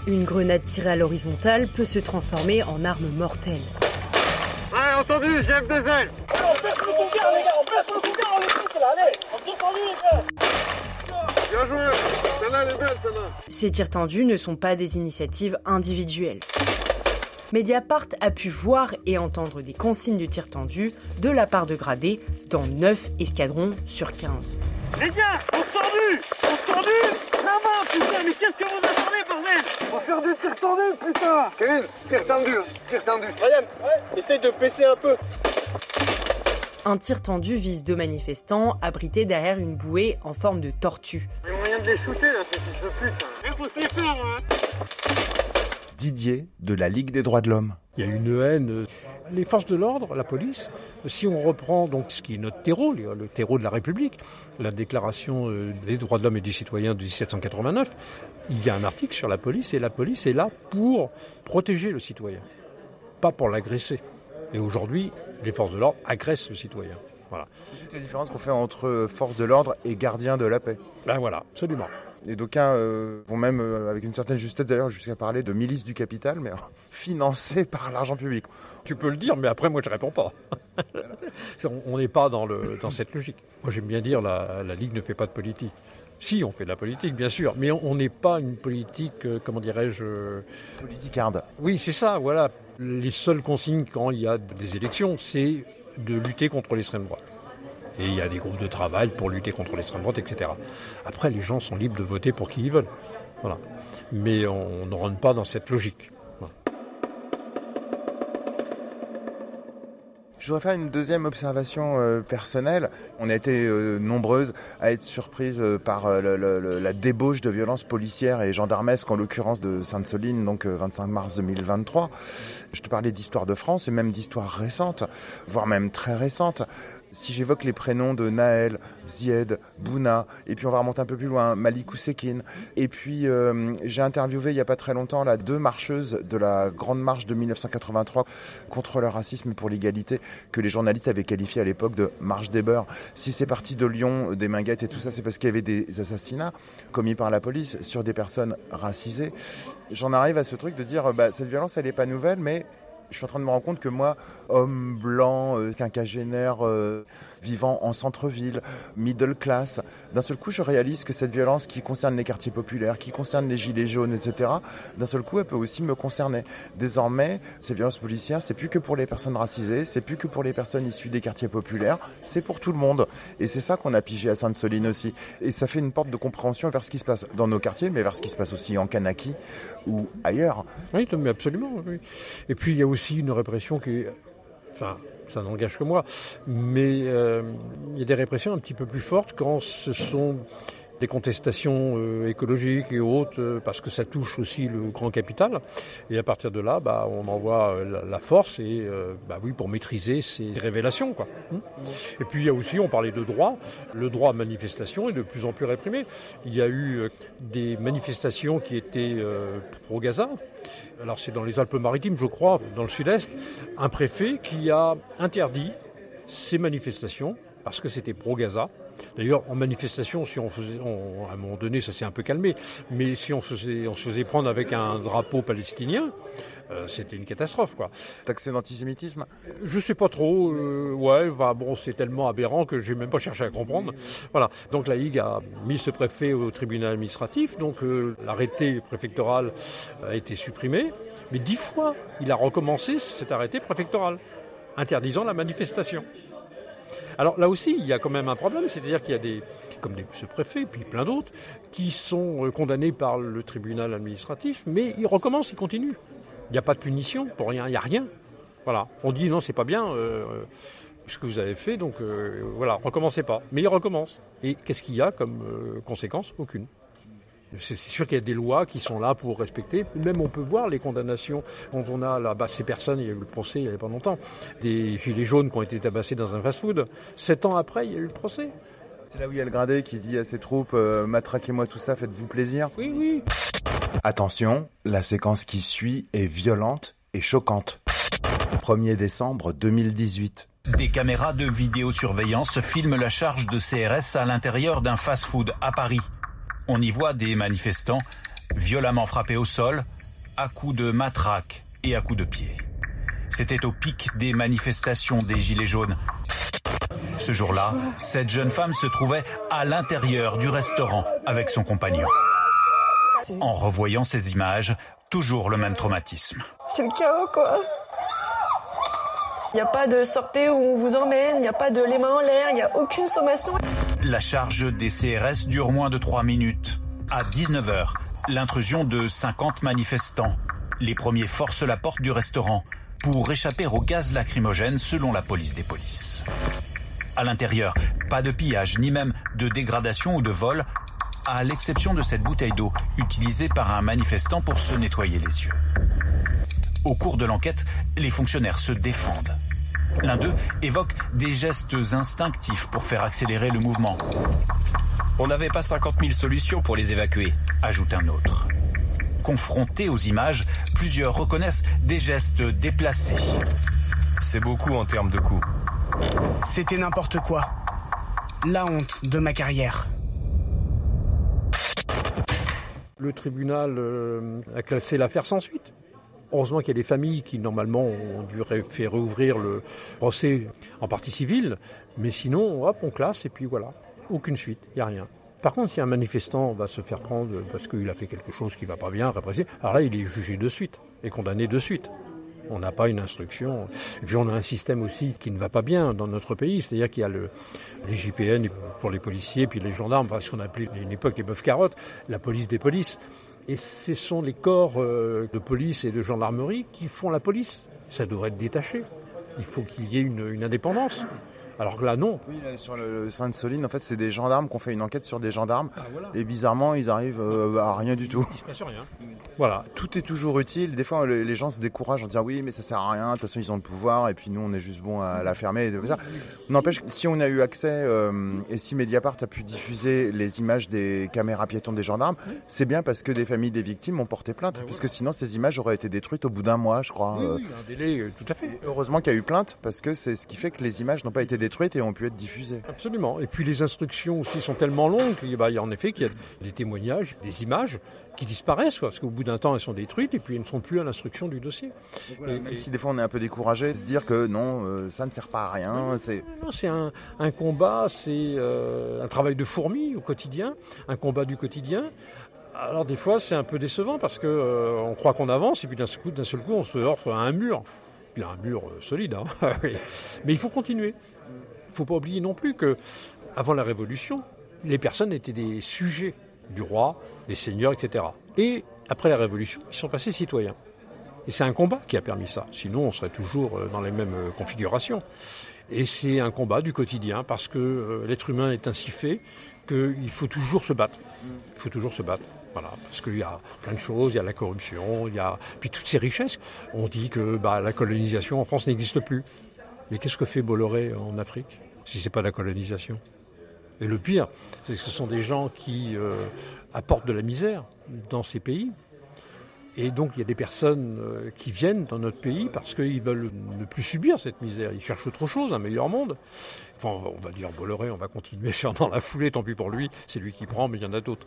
Une grenade tirée à l'horizontale peut se transformer en arme mortelle. Ouais, entendu, j'ai F2L. On baisse le couvert, les gars, on baisse le couvert, on écoute là, allez, on est détendu, les gars. Bien joué, celle-là, elle est belle, celle-là. Ces tirs tendus ne sont pas des initiatives individuelles. Mediapart a pu voir et entendre des consignes de tir tendu de la part de gradés dans 9 escadrons sur 15. Les gars, on tendu, la main, putain, mais qu'est-ce que vous attendez, bordel? On va faire des tirs tendus, putain. Kevin, tir tendu. Ryan, essaye de baisser un peu. Un tir tendu vise 2 manifestants abrités derrière une bouée en forme de tortue. Il y a moyen de les shooter, là, ces fils de pute. Il faut se les faire, hein. Didier de la Ligue des droits de l'homme. Il y a une haine. Les forces de l'ordre, la police, si on reprend donc ce qui est notre terreau, le terreau de la République, la déclaration des droits de l'homme et des citoyens de 1789, il y a un article sur la police et la police est là pour protéger le citoyen, pas pour l'agresser. Et aujourd'hui, les forces de l'ordre agressent le citoyen. Voilà. C'est toute la différence qu'on fait entre forces de l'ordre et gardiens de la paix. Ben voilà, absolument. Et d'aucuns vont même, avec une certaine justesse d'ailleurs, jusqu'à parler de milice du capital, mais financée par l'argent public. Tu peux le dire, mais après, moi, je réponds pas. On n'est pas dans cette logique. Moi, j'aime bien dire la Ligue ne fait pas de politique. Si, on fait de la politique, bien sûr, mais on n'est pas une politique, comment dirais-je... Politicarde. Oui, c'est ça, voilà. Les seules consignes quand il y a des élections, c'est de lutter contre l'extrême droite. Et il y a des groupes de travail pour lutter contre l'extrême droite, etc. Après, les gens sont libres de voter pour qui ils veulent. Voilà. Mais on ne rentre pas dans cette logique. Voilà. Je voudrais faire une deuxième observation personnelle. On a été nombreuses à être surprises par la débauche de violences policières et gendarmesques, en l'occurrence de Sainte-Soline, donc 25 mars 2023. Je te parlais d'histoire de France et même d'histoire récente, voire même très récente. Si j'évoque les prénoms de Naël, Zied, Bouna, et puis on va remonter un peu plus loin, Malik Oussekine, et puis j'ai interviewé il n'y a pas très longtemps là 2 marcheuses de la Grande Marche de 1983 contre le racisme et pour l'égalité, que les journalistes avaient qualifié à l'époque de marche des beurs. Si c'est parti de Lyon, des Minguettes et tout ça, c'est parce qu'il y avait des assassinats commis par la police sur des personnes racisées. J'en arrive à ce truc de dire, cette violence elle n'est pas nouvelle, mais je suis en train de me rendre compte que moi, homme blanc, quinquagénaire, vivant en centre-ville, middle class, d'un seul coup, je réalise que cette violence qui concerne les quartiers populaires, qui concerne les gilets jaunes, etc., d'un seul coup, elle peut aussi me concerner. Désormais, ces violences policières, c'est plus que pour les personnes racisées, c'est plus que pour les personnes issues des quartiers populaires, c'est pour tout le monde. Et c'est ça qu'on a pigé à Sainte-Soline aussi. Et ça fait une porte de compréhension vers ce qui se passe dans nos quartiers, mais vers ce qui se passe aussi en Kanaki ou ailleurs. Oui, mais absolument. Oui. Et puis, il y a aussi une répression qui... Enfin, ça n'engage que moi, mais il y a des répressions un petit peu plus fortes quand ce sont des contestations écologiques et autres, parce que ça touche aussi le grand capital. Et à partir de là, on envoie la force et oui, pour maîtriser ces révélations, quoi. Et puis il y a aussi, on parlait de droit, le droit à manifestation est de plus en plus réprimé. Il y a eu des manifestations qui étaient pro-Gaza. Alors c'est dans les Alpes-Maritimes, je crois, dans le sud-est, un préfet qui a interdit ces manifestations parce que c'était pro-Gaza. D'ailleurs, en manifestation, si on faisait, à un moment donné, ça s'est un peu calmé, mais si on se faisait prendre avec un drapeau palestinien, c'était une catastrophe, quoi. Taxé d'antisémitisme ? Je sais pas trop. C'est tellement aberrant que j'ai même pas cherché à comprendre. Voilà. Donc la Ligue a mis ce préfet au tribunal administratif. Donc l'arrêté préfectoral a été supprimé, mais 10 fois, il a recommencé cet arrêté préfectoral interdisant la manifestation. Alors là aussi, il y a quand même un problème, c'est-à-dire qu'il y a ce préfet, puis plein d'autres, qui sont condamnés par le tribunal administratif, mais ils recommencent, ils continuent. Il n'y a pas de punition pour rien, il n'y a rien. Voilà. On dit non, c'est pas bien ce que vous avez fait, donc recommencez pas. Mais ils recommencent. Et qu'est-ce qu'il y a comme conséquence ? Aucune. C'est sûr qu'il y a des lois qui sont là pour respecter. Même on peut voir les condamnations quand on a là-bas ces personnes, il y a eu le procès il n'y a pas longtemps, des gilets jaunes qui ont été tabassés dans un fast-food. 7 ans après, il y a eu le procès. C'est là où il y a le gradé qui dit à ses troupes matraquez-moi tout ça, faites-vous plaisir. Oui. Attention, la séquence qui suit est violente et choquante. 1er décembre 2018. Des caméras de vidéosurveillance filment la charge de CRS à l'intérieur d'un fast-food à Paris. On y voit des manifestants violemment frappés au sol, à coups de matraque et à coups de pied. C'était au pic des manifestations des Gilets jaunes. Ce jour-là, cette jeune femme se trouvait à l'intérieur du restaurant avec son compagnon. En revoyant ces images, toujours le même traumatisme. C'est le chaos, quoi. Il n'y a pas de sortez où on vous emmène, il n'y a pas de les mains en l'air, il n'y a aucune sommation. La charge des CRS dure moins de 3 minutes. À 19h, l'intrusion de 50 manifestants. Les premiers forcent la porte du restaurant pour échapper au gaz lacrymogène selon la police des polices. À l'intérieur, pas de pillage, ni même de dégradation ou de vol, à l'exception de cette bouteille d'eau utilisée par un manifestant pour se nettoyer les yeux. Au cours de l'enquête, les fonctionnaires se défendent. L'un d'eux évoque des gestes instinctifs pour faire accélérer le mouvement. On n'avait pas 50 000 solutions pour les évacuer, ajoute un autre. Confrontés aux images, plusieurs reconnaissent des gestes déplacés. C'est beaucoup en termes de coups. C'était n'importe quoi. La honte de ma carrière. Le tribunal a classé l'affaire sans suite. Heureusement qu'il y a des familles qui, normalement, ont dû faire rouvrir le procès en partie civile. Mais sinon, hop, on classe et puis voilà. Aucune suite, il n'y a rien. Par contre, si un manifestant va se faire prendre parce qu'il a fait quelque chose qui ne va pas bien, répressé, alors là, il est jugé de suite et condamné de suite. On n'a pas une instruction. Et puis on a un système aussi qui ne va pas bien dans notre pays. C'est-à-dire qu'il y a les JPN pour les policiers, puis les gendarmes, enfin, ce qu'on appelait à une époque les bœufs-carottes, la police des polices. Et ce sont les corps de police et de gendarmerie qui font la police. Ça devrait être détaché. Il faut qu'il y ait une indépendance. Alors que là, non. Oui, là, sur le Sainte-Soline, en fait, c'est des gendarmes qui ont fait une enquête sur des gendarmes. Ah, voilà. Et bizarrement, ils arrivent à rien du tout. Il se passe rien. Voilà. Tout est toujours utile. Des fois, les gens se découragent en disant oui, mais ça sert à rien. De toute façon, ils ont le pouvoir. Et puis nous, on est juste bon à la fermer. Et ça. N'empêche que si on a eu accès et si Mediapart a pu diffuser les images des caméras piétons des gendarmes, c'est bien parce que des familles des victimes ont porté plainte. Parce que sinon, ces images auraient été détruites au bout d'un mois, je crois. Oui, un délai, tout à fait. Et heureusement qu'il y a eu plainte parce que c'est ce qui fait que les images n'ont pas été détruites et ont pu être diffusées. Absolument. Et puis les instructions aussi sont tellement longues qu'il y a en effet qu'il y a des témoignages, des images qui disparaissent, parce qu'au bout d'un temps elles sont détruites et puis elles ne sont plus à l'instruction du dossier. Voilà, même si des fois on est un peu découragé, se dire que non, ça ne sert pas à rien. C'est un combat, c'est un travail de fourmi au quotidien, un combat du quotidien. Alors des fois c'est un peu décevant parce que on croit qu'on avance et puis d'un seul coup on se heurte à un mur. Puis un mur solide, hein. Mais il faut continuer. Il ne faut pas oublier non plus qu'avant la Révolution, les personnes étaient des sujets du roi, des seigneurs, etc. Et après la Révolution, ils sont passés citoyens. Et c'est un combat qui a permis ça. Sinon, on serait toujours dans les mêmes configurations. Et c'est un combat du quotidien parce que l'être humain est ainsi fait qu'il faut toujours se battre. Il faut toujours se battre. Voilà, parce qu'il y a plein de choses, il y a la corruption, il y a puis toutes ces richesses. On dit que la colonisation en France n'existe plus. Mais qu'est-ce que fait Bolloré en Afrique si c'est pas la colonisation? Et le pire, c'est que ce sont des gens qui apportent de la misère dans ces pays. Et donc il y a des personnes qui viennent dans notre pays parce qu'ils veulent ne plus subir cette misère. Ils cherchent autre chose, un meilleur monde. Enfin, on va dire Bolloré, on va continuer faire dans la foulée, tant pis pour lui, c'est lui qui prend, mais il y en a d'autres.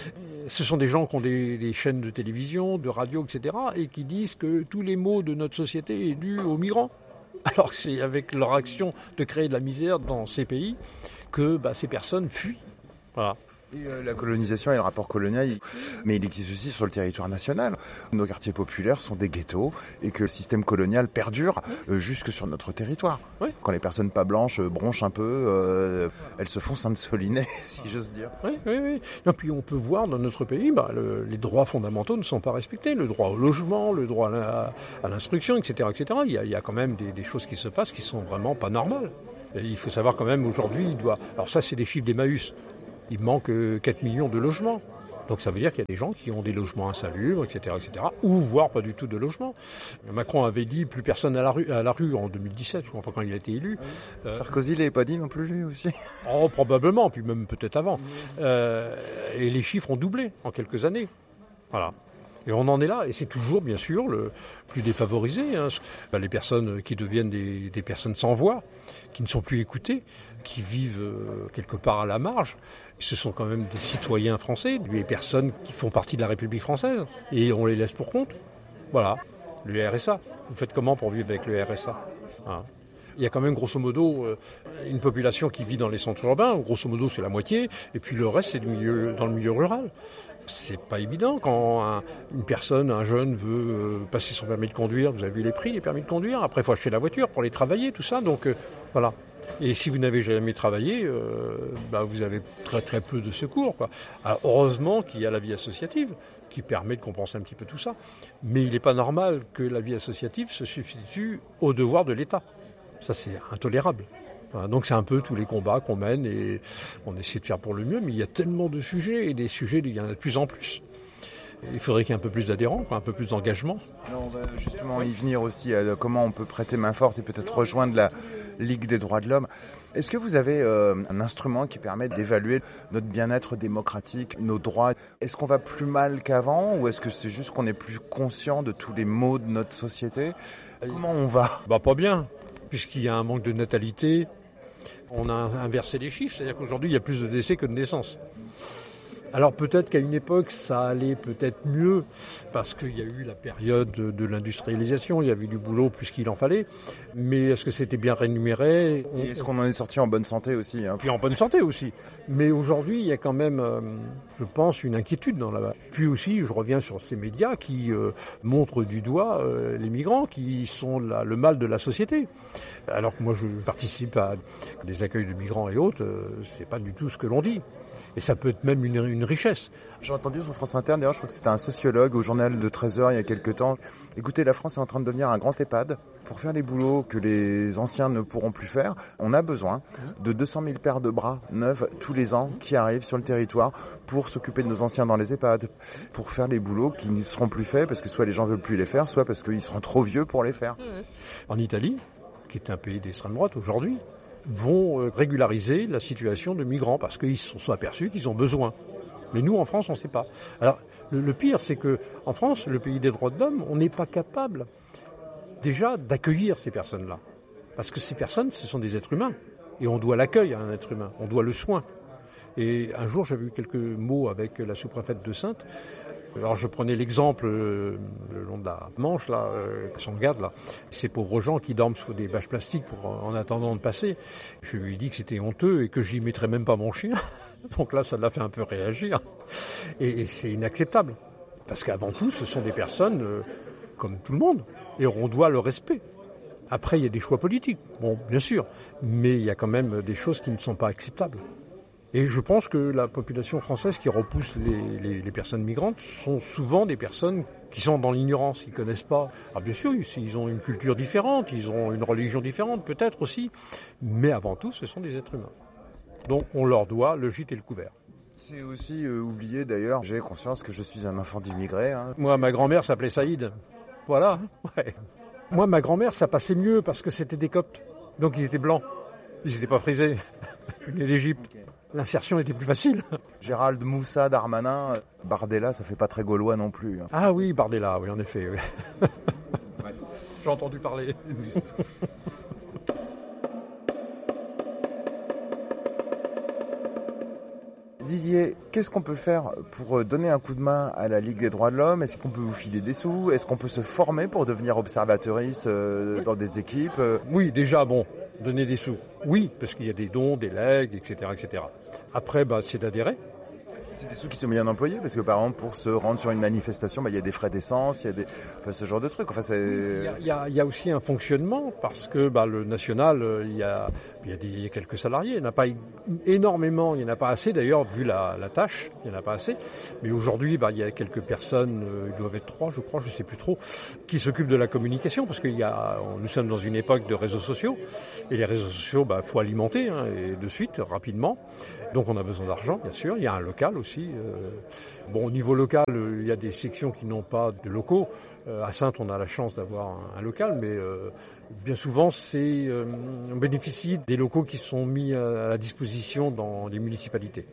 Ce sont des gens qui ont des chaînes de télévision, de radio, etc. et qui disent que tous les maux de notre société est dû aux migrants. Alors que c'est avec leur action de créer de la misère dans ces pays que ces personnes fuient. Voilà. Et la colonisation et le rapport colonial, mais il existe aussi sur le territoire national. Nos quartiers populaires sont des ghettos et que le système colonial perdure jusque sur notre territoire. Oui. Quand les personnes pas blanches bronchent un peu, elles se font Sainte-Solinais, si j'ose dire. Oui. Et puis on peut voir dans notre pays, les droits fondamentaux ne sont pas respectés. Le droit au logement, le droit à l'instruction, etc., etc. Il y a quand même des choses qui se passent qui sont vraiment pas normales. Et il faut savoir quand même aujourd'hui, alors ça c'est des chiffres d'Emmaüs. Il manque 4 millions de logements. Donc ça veut dire qu'il y a des gens qui ont des logements insalubres, etc., ou voire pas du tout de logements. Macron avait dit plus personne à la rue en 2017, je crois, quand il a été élu. Sarkozy ne l'avait pas dit non plus, lui aussi. Oh, probablement, puis même peut-être avant. Et les chiffres ont doublé en quelques années. Voilà. Et on en est là, et c'est toujours bien sûr le plus défavorisé, hein. Les personnes qui deviennent des personnes sans voix, qui ne sont plus écoutées, qui vivent quelque part à la marge. Ce sont quand même des citoyens français, des personnes qui font partie de la République française, et on les laisse pour compte. Voilà, le RSA. Vous faites comment pour vivre avec le RSA, hein? Il y a quand même grosso modo une population qui vit dans les centres urbains, grosso modo c'est la moitié, et puis le reste c'est dans le milieu rural. C'est pas évident quand une personne, un jeune veut passer son permis de conduire. Vous avez vu les prix des permis de conduire. Après, il faut acheter la voiture pour aller travailler, tout ça. Donc voilà. Et si vous n'avez jamais travaillé, vous avez très très peu de secours, quoi. Alors, heureusement qu'il y a la vie associative qui permet de compenser un petit peu tout ça. Mais il n'est pas normal que la vie associative se substitue au devoir de l'État. Ça, c'est intolérable. Voilà, donc c'est un peu tous les combats qu'on mène et on essaie de faire pour le mieux, mais il y a tellement de sujets et des sujets, il y en a de plus en plus. Il faudrait qu'il y ait un peu plus d'adhérents, un peu plus d'engagement. On va justement y venir aussi à comment on peut prêter main forte et peut-être rejoindre la Ligue des droits de l'homme. Est-ce que vous avez un instrument qui permet d'évaluer notre bien-être démocratique, nos droits? Est-ce qu'on va plus mal qu'avant ou est-ce que c'est juste qu'on est plus conscient de tous les maux de notre société? Comment on va? Pas bien, puisqu'il y a un manque de natalité. On a inversé les chiffres, c'est-à-dire qu'aujourd'hui, il y a plus de décès que de naissances. Alors peut-être qu'à une époque, ça allait peut-être mieux, parce qu'il y a eu la période de l'industrialisation, il y avait du boulot plus qu'il en fallait, mais est-ce que c'était bien rémunéré? Et est-ce qu'on en est sorti en bonne santé aussi, hein? Puis en bonne santé aussi. Mais aujourd'hui, il y a quand même, je pense, une inquiétude dans la... Puis aussi, je reviens sur ces médias qui montrent du doigt les migrants, qui sont le mal de la société. Alors que moi, je participe à des accueils de migrants et autres, c'est pas du tout ce que l'on dit. Et ça peut être même une richesse. J'ai entendu sur France Inter, d'ailleurs, je crois que c'était un sociologue au journal de 13h il y a quelques temps. Écoutez, la France est en train de devenir un grand EHPAD. Pour faire les boulots que les anciens ne pourront plus faire, on a besoin de 200 000 paires de bras neufs tous les ans qui arrivent sur le territoire pour s'occuper de nos anciens dans les EHPAD, pour faire les boulots qui ne seront plus faits parce que soit les gens ne veulent plus les faire, soit parce qu'ils seront trop vieux pour les faire. En Italie, qui est un pays d'extrême droite aujourd'hui, vont régulariser la situation de migrants parce qu'ils se sont aperçus qu'ils ont besoin. Mais nous, en France, on ne sait pas. Alors, le pire, c'est que en France, le pays des droits de l'homme, on n'est pas capable déjà d'accueillir ces personnes-là. Parce que ces personnes, ce sont des êtres humains. Et on doit l'accueil à un être humain. On doit le soin. Et un jour, j'avais eu quelques mots avec la sous-préfète de Saintes. Alors je prenais l'exemple le long de la Manche, là, son garde, là, ces pauvres gens qui dorment sous des bâches plastiques en attendant de passer. Je lui ai dit que c'était honteux et que j'y mettrais même pas mon chien. Donc là, ça l'a fait un peu réagir. Et c'est inacceptable. Parce qu'avant tout, ce sont des personnes comme tout le monde. Et on doit le respect. Après, il y a des choix politiques. Bon, bien sûr. Mais il y a quand même des choses qui ne sont pas acceptables. Et je pense que la population française qui repousse les personnes migrantes sont souvent des personnes qui sont dans l'ignorance, ils ne connaissent pas. Alors bien sûr, ils ont une culture différente, ils ont une religion différente peut-être aussi, mais avant tout, ce sont des êtres humains. Donc on leur doit le gîte et le couvert. C'est aussi oublié d'ailleurs, j'ai conscience que je suis un enfant d'immigrés. Hein. Moi, ma grand-mère s'appelait Saïd. Voilà, ouais. Moi, ma grand-mère, ça passait mieux parce que c'était des Coptes. Donc ils étaient blancs, ils n'étaient pas frisés. Ils venaient d'Égypte. L'insertion était plus facile. Gérald Moussa, Darmanin, Bardella, ça fait pas très gaulois non plus. Hein. Ah oui, Bardella, oui, en effet. Oui. J'ai entendu parler. Didier, qu'est-ce qu'on peut faire pour donner un coup de main à la Ligue des droits de l'homme? Est-ce qu'on peut vous filer des sous? Est-ce qu'on peut se former pour devenir observatrice dans des équipes? Oui, déjà, donner des sous. Oui, parce qu'il y a des dons, des legs, etc. etc. Après, c'est d'adhérer. C'est des sous qui sont bien employés, parce que par exemple, pour se rendre sur une manifestation, il y a des frais d'essence, il y a ce genre de trucs. Enfin, il y a aussi un fonctionnement, parce que le national, il y a quelques salariés. Il n'y en a pas énormément, il n'y en a pas assez d'ailleurs, vu la tâche, il n'y en a pas assez. Mais aujourd'hui, il y a quelques personnes, ils doivent être 3, je crois, je ne sais plus trop, qui s'occupent de la communication, parce que nous sommes dans une époque de réseaux sociaux, et les réseaux sociaux, faut alimenter, et de suite, rapidement. Donc on a besoin d'argent, bien sûr. Il y a un local aussi. Au niveau local, il y a des sections qui n'ont pas de locaux. À Saintes, on a la chance d'avoir un local, mais bien souvent, on bénéficie des locaux qui sont mis à la disposition dans les municipalités.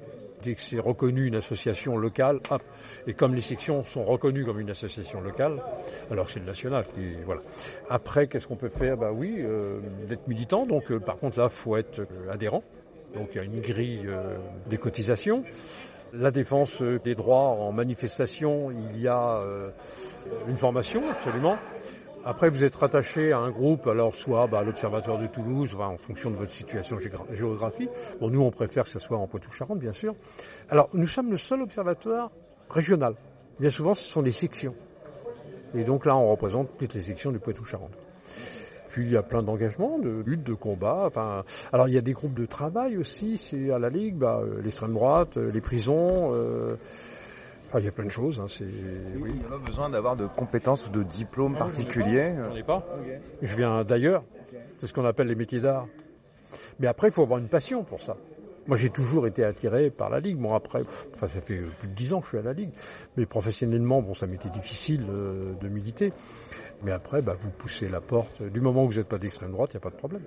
Dès que c'est reconnu une association locale, hop. Et comme les sections sont reconnues comme une association locale, alors que c'est le national, voilà. Après, qu'est-ce qu'on peut faire ? D'être militant. Donc, par contre, là, il faut être adhérent. Donc, il y a une grille des cotisations. La défense des droits en manifestation, il y a une formation, absolument. Après, vous êtes rattaché à un groupe, alors soit à l'Observatoire de Toulouse, en fonction de votre situation géographique. Bon, nous, on préfère que ce soit en Poitou-Charentes, bien sûr. Alors, nous sommes le seul observatoire régional. Bien souvent, ce sont des sections. Et donc là, on représente toutes les sections du Poitou-Charentes. Puis, il y a plein d'engagements, de luttes, de combats. Alors, il y a des groupes de travail aussi. C'est à la Ligue, l'extrême droite, les prisons... il y a plein de choses. Il n'y a pas besoin d'avoir de compétences ou de diplômes particuliers. J'en ai pas. Okay. Je viens d'ailleurs. C'est ce qu'on appelle les métiers d'art. Mais après, il faut avoir une passion pour ça. Moi, j'ai toujours été attiré par la Ligue. Bon, après, ça fait plus de 10 ans que je suis à la Ligue. Mais professionnellement, ça m'était difficile de militer. Mais après, vous poussez la porte. Du moment où vous n'êtes pas d'extrême droite, il n'y a pas de problème.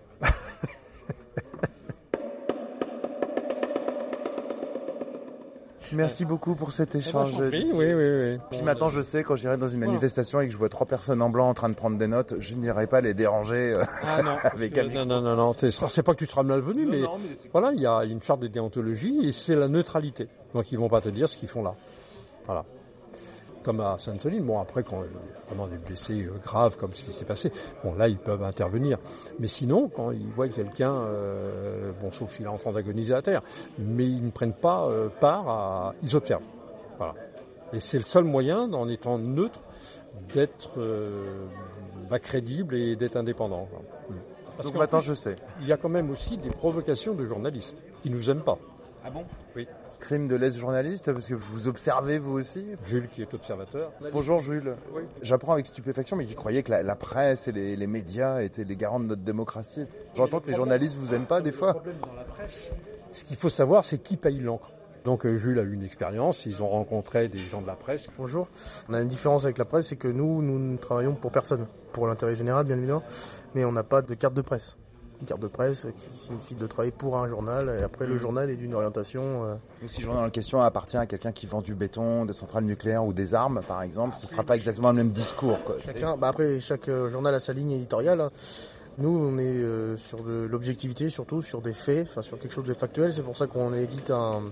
Merci beaucoup pour cet échange. Oui. Puis maintenant, je sais, quand j'irai dans une manifestation et que je vois 3 personnes en blanc en train de prendre des notes, je n'irai pas les déranger avec un micro. Non. C'est pas que tu seras malvenu, mais voilà, il y a une charte de déontologie et c'est la neutralité. Donc, ils vont pas te dire ce qu'ils font là. Voilà. Comme à Sainte-Soline. Bon, après, quand il y a vraiment des blessés graves, comme ce qui s'est passé, là, ils peuvent intervenir. Mais sinon, quand ils voient quelqu'un, sauf s'il est en train d'agoniser à terre, mais ils ne prennent pas part à... Ils observent. Voilà. Et c'est le seul moyen, en étant neutre, d'être crédible et d'être indépendant. Parce que maintenant, je sais. Il y a quand même aussi des provocations de journalistes qui nous aiment pas. Ah bon ? Oui. Crime de lèse-journaliste, parce que vous observez vous aussi ? Jules qui est observateur. Bonjour Jules. Oui. J'apprends avec stupéfaction, mais qui croyait que la presse et les médias étaient les garants de notre démocratie. J'entends que les journalistes vous aiment pas des fois. Le problème dans la presse, ce qu'il faut savoir, c'est qui paye l'encre. Donc Jules a eu une expérience, ils ont rencontré des gens de la presse. Bonjour. On a une différence avec la presse, c'est que nous ne travaillons pour personne. Pour l'intérêt général, bien évidemment, mais on n'a pas de carte de presse. Une carte de presse qui signifie de travailler pour un journal, et après le journal est d'une orientation... Donc si le journal en question appartient à quelqu'un qui vend du béton, des centrales nucléaires ou des armes, par exemple, ce ne sera pas exactement le même discours. Après, chaque journal a sa ligne éditoriale. Nous, on est sur de l'objectivité, surtout sur des faits, sur quelque chose de factuel. C'est pour ça qu'on édite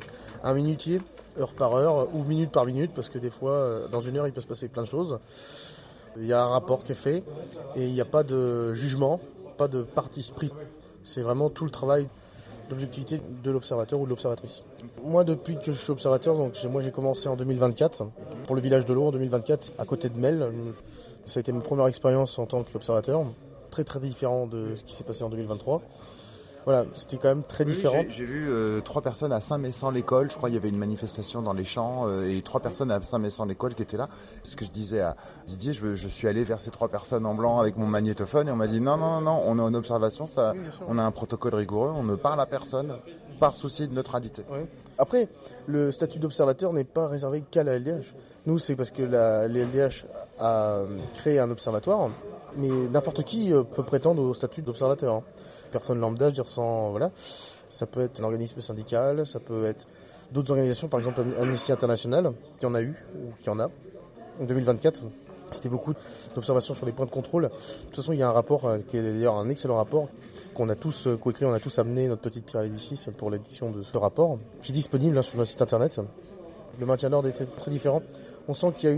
un minutier, heure par heure, ou minute par minute, parce que des fois, dans une heure, il peut se passer plein de choses. Il y a un rapport qui est fait, et il n'y a pas de jugement, pas de parti pris. C'est vraiment tout le travail d'objectivité de l'observateur ou de l'observatrice. Moi, depuis que je suis observateur, j'ai commencé en 2024, pour le village de l'eau en 2024, à côté de Mel. Ça a été ma première expérience en tant qu'observateur. Très très différent de ce qui s'est passé en 2023. Voilà, c'était quand même très différent. J'ai vu 3 personnes à Saint-Messant-l'École. Je crois qu'il y avait une manifestation dans les champs et 3 personnes à Saint-Messant-l'École qui étaient là. Ce que je disais à Didier, je suis allé vers ces 3 personnes en blanc avec mon magnétophone et on m'a dit non, on est en observation, on a un protocole rigoureux, on ne parle à personne par souci de neutralité. Oui. Après, le statut d'observateur n'est pas réservé qu'à la LDH. Nous, c'est parce que la LDH a créé un observatoire, mais n'importe qui peut prétendre au statut d'observateur. Personne lambda, je veux dire sans... Voilà. Ça peut être un organisme syndical, ça peut être d'autres organisations, par exemple Amnesty International, qui en a eu, ou qui en a. En 2024, c'était beaucoup d'observations sur les points de contrôle. De toute façon, il y a un rapport, qui est d'ailleurs un excellent rapport, qu'on a tous coécrit, on a tous amené notre petite pierre à l'édifice pour l'édition de ce rapport, qui est disponible sur notre site internet. Le maintien de l'ordre était très différent. On sent qu'il y a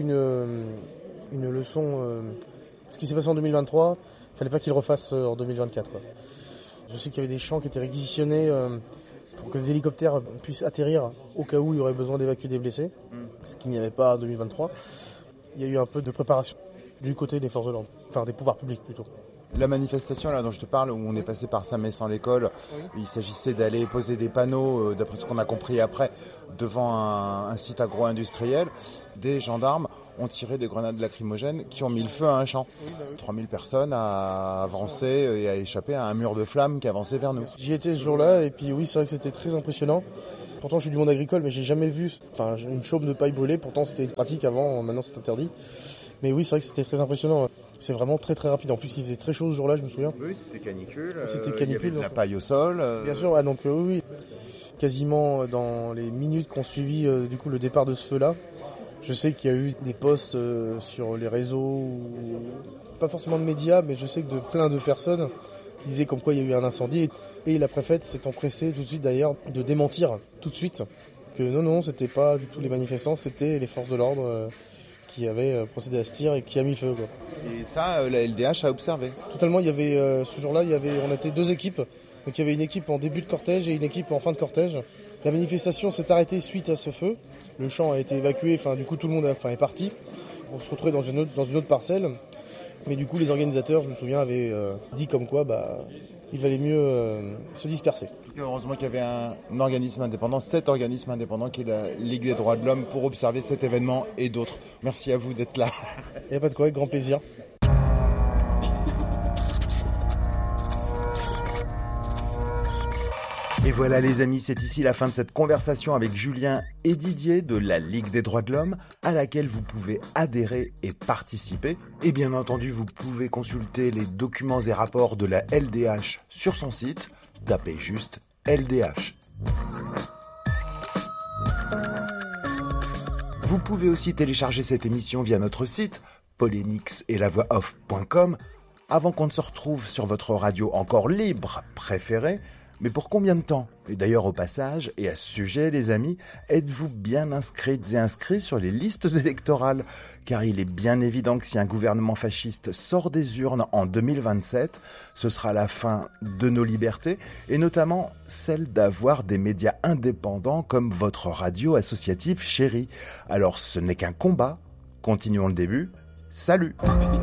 une leçon... ce qui s'est passé en 2023, il ne fallait pas qu'il le refasse en 2024. Quoi. Je sais qu'il y avait des champs qui étaient réquisitionnés pour que les hélicoptères puissent atterrir au cas où il y aurait besoin d'évacuer des blessés, ce qu'il n'y avait pas en 2023. Il y a eu un peu de préparation du côté des forces de l'ordre, enfin des pouvoirs publics plutôt. La manifestation là dont je te parle, où on est passé par Saint-Messant-l'École, il s'agissait d'aller poser des panneaux, d'après ce qu'on a compris après, devant un site agro-industriel. Des gendarmes ont tiré des grenades lacrymogènes qui ont mis le feu à un champ. 3000 personnes à avancer et à échapper à un mur de flammes qui avançait vers nous. J'y étais ce jour-là et puis oui, c'est vrai que c'était très impressionnant. Pourtant, je suis du monde agricole, mais j'ai jamais vu une chaume de paille brûlée. Pourtant, c'était une pratique avant, maintenant c'est interdit. Mais oui, c'est vrai que c'était très impressionnant. C'est vraiment très très rapide. En plus, il faisait très chaud ce jour-là, je me souviens. Oui, c'était canicule. C'était canicule. Il y avait de la paille au sol. Bien sûr, donc oui. quasiment dans les minutes qui ont suivi du coup le départ de ce feu-là. Je sais qu'il y a eu des posts sur les réseaux, pas forcément de médias, mais je sais que de plein de personnes disaient comme quoi il y a eu un incendie. Et la préfète s'est empressée tout de suite d'ailleurs de démentir tout de suite que non, c'était pas du tout les manifestants, c'était les forces de l'ordre qui avaient procédé à ce tir et qui a mis le feu, quoi. Et ça, la LDH a observé. Totalement, il y avait ce jour-là, on était 2 équipes. Donc il y avait une équipe en début de cortège et une équipe en fin de cortège. La manifestation s'est arrêtée suite à ce feu. Le champ a été évacué, du coup tout le monde est parti. On se retrouvait dans une autre parcelle. Mais du coup les organisateurs, je me souviens, avaient dit comme quoi il valait mieux se disperser. Heureusement qu'il y avait un organisme indépendant, cet organisme indépendant qui est la Ligue des droits de l'homme pour observer cet événement et d'autres. Merci à vous d'être là. Il n'y a pas de quoi, avec grand plaisir. Et voilà les amis, c'est ici la fin de cette conversation avec Julien et Didier de la Ligue des droits de l'homme à laquelle vous pouvez adhérer et participer. Et bien entendu, vous pouvez consulter les documents et rapports de la LDH sur son site. Tapez juste LDH. Vous pouvez aussi télécharger cette émission via notre site polémixetlavoixoff.com avant qu'on ne se retrouve sur votre radio encore libre préférée. Mais pour combien de temps ? Et d'ailleurs au passage, et à ce sujet les amis, êtes-vous bien inscrites et inscrits sur les listes électorales ? Car il est bien évident que si un gouvernement fasciste sort des urnes en 2027, ce sera la fin de nos libertés, et notamment celle d'avoir des médias indépendants comme votre radio associative chérie. Alors ce n'est qu'un combat, continuons le début, salut !